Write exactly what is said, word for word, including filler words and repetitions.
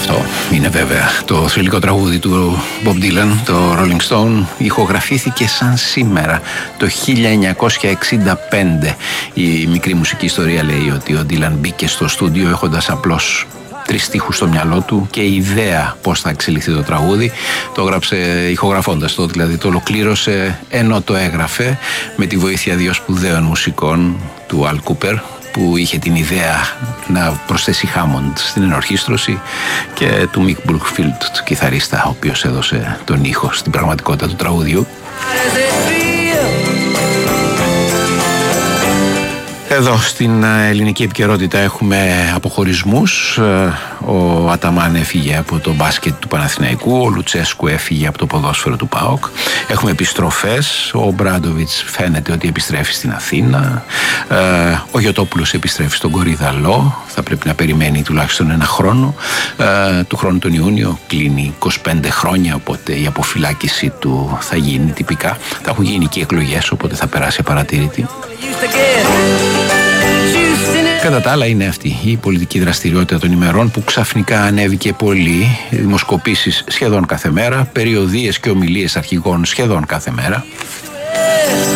Αυτό είναι βέβαια το θρυλικό τραγούδι του Bob Dylan, το Rolling Stone. Ηχογραφήθηκε σαν σήμερα το χίλια εννιακόσια εξήντα πέντε. Η μικρή μουσική ιστορία λέει ότι ο Dylan μπήκε στο στούντιο έχοντας απλώς τρεις στίχους στο μυαλό του και η ιδέα πώς θα εξελιχθεί το τραγούδι. Το έγραψε ηχογραφώντας το, δηλαδή το ολοκλήρωσε ενώ το έγραφε με τη βοήθεια δύο σπουδαίων μουσικών, του Al Cooper, που είχε την ιδέα να προσθέσει Hammond στην ενορχήστρωση, και του Mick Brookfield, του κιθαρίστα, ο οποίος έδωσε τον ήχο στην πραγματικότητα του τραγουδιού. Εδώ στην ελληνική επικαιρότητα έχουμε αποχωρισμούς. Ο Αταμάν έφυγε από το μπάσκετ του Παναθηναϊκού, ο Λουτσέσκου έφυγε από το ποδόσφαιρο του ΠΑΟΚ. Έχουμε επιστροφές, ο Μπράντοβιτς φαίνεται ότι επιστρέφει στην Αθήνα, ο Γιωτόπουλος επιστρέφει στον Κορυδαλό, θα πρέπει να περιμένει τουλάχιστον ένα χρόνο. Του χρόνου τον Ιούνιο κλείνει είκοσι πέντε χρόνια, οπότε η αποφυλάκηση του θα γίνει τυπικά. Θα έχουν γίνει και εκλογές, οπότε θα περάσει απαρατήρητη. Κατά τα άλλα είναι αυτή η πολιτική δραστηριότητα των ημερών που ξαφνικά ανέβηκε πολύ. Δημοσκοπήσεις σχεδόν κάθε μέρα, περιοδίες και ομιλίες αρχηγών σχεδόν κάθε μέρα.